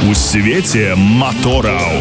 У свете мотораў.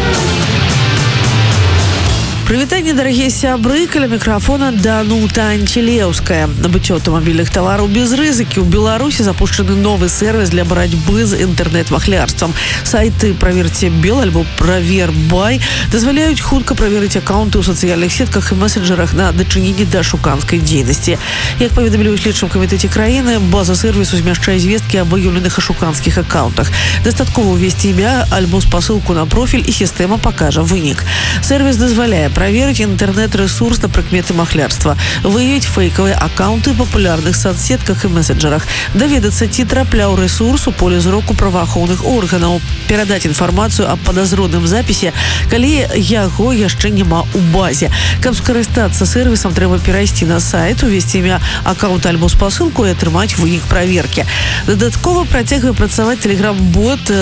Прывітанне, дарагія сябры, каля мікрафона Данута Антилеўская. Набыццё аўтамабільных тавараў без рызыкі. У Беларусі запушчаны новы сервіс для барацьбы з інтэрнэт-махлярствам. Сайты «Праверьте Бел» альбо «Правербай» дазваляюць хутка праверыць акаунты ў сацыяльных сетках і месенджерах на дачыненне да шуканскай дзейнасці. Як паведамілі ў следчым камітэце краіны, база сервісу змяшчае звесткі аб выяўленых ашуканскіх акаунтах. Дастаткова ўвесці імя альбо спасылку на профіль, і сістэма пакажа вынік. Сервіс дазваляе проверить интернет-ресурс на прыкметы махлярства, выявить фейковые аккаунты в популярных соцсетках и мессенджерах, даведацца, ці трапляў ресурс у поле зроку праваахоўных органаў, перадаць інфармацыю аб падазроным запісе, калі яго яшчэ няма ў базе. Каб скарыстацца сервісам, трэба перайсці на сайт, увесці імя аккаунта альбо спасылку і атрымаць вынік праверкі. Дадаткова працягвае працаваць тэлеграм-бот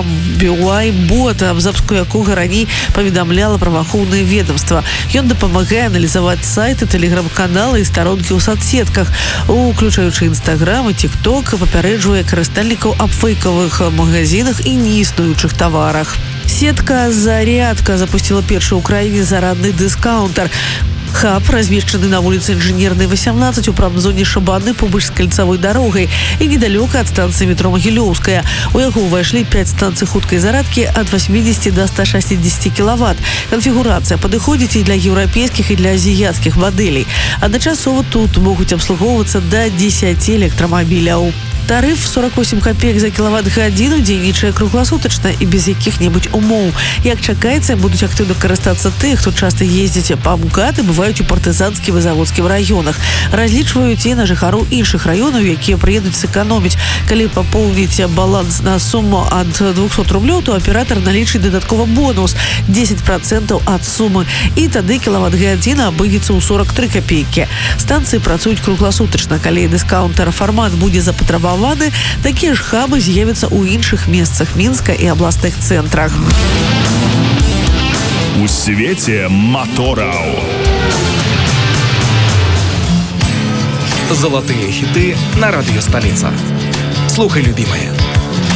Scam.by-бот, аб запуску якога раней паведамляла праваахоўныя ведомства. Ён дапамагае аналізаваць сайты, тэлеграм-каналы і старонкі ў соцсетках, уключаючы Інстаграм і Тік-Ток, папярэджвае карыстальнікаў аб фейкавых магазинах і неіснуючых таварах. Сетка «Зарядка» запустила першы ў краіне зарадны дыскаунтар. Хаб размешчаны на вуліцы Інжынернай, 18, у прамзоне Шабаны побач з кальцавой дарогай і недалёка ад станцыі метро Магілёўская. У яго ўвайшлі 5 станцый хуткай зарадкі ад 80 до 160 кВт. Канфігурацыя падыходзіць і для еўрапейскіх, і для азіяцкіх мадэлей. Адначасова тут могуць абслугоўвацца да 10 электрамабіляў. Тарыф 48 копеек за кілават-гадзіну дзейнічае кругласутачна і без якіх-небудзь умоў. Як чакаецца, будуць актыўна карыстацца тыя, хто часта ездзіць па МКАД і бываюць у партызанскім і заводскім раёнах. Разлічваюць і на жыхароў іншых раёнаў, якія прыедуць сэканоміць. Калі папоўніць баланс на суму ад 200 рублёў, то аператар налічыць дадаткова бонус 10% ад сумы. І тады кілават-гадзіна абыдзецца ў 43 копейкі. Станцыі працуюць кругласутачна. Калі дыскаунтар фармат будзе запатрабаваны, такія ж хабы з'явяцца ў іншых месцах Мінска і абласных цэнтрах. У свете мотораў. Золотые хиты на радио «Столица». Слухай, любимая.